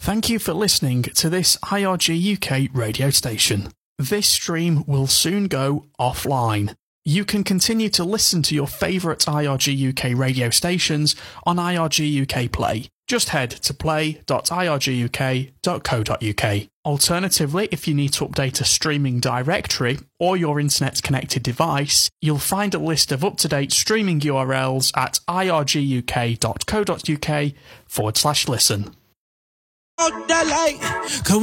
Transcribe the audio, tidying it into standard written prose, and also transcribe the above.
Thank you for listening to this IRG UK radio station. This stream will soon go offline. You can continue to listen to your favourite IRG UK radio stations on IRG UK Play. Just head to play.irguk.co.uk. Alternatively, if you need to update a streaming directory or your internet-connected device, you'll find a list of up-to-date streaming URLs at irguk.co.uk/listen.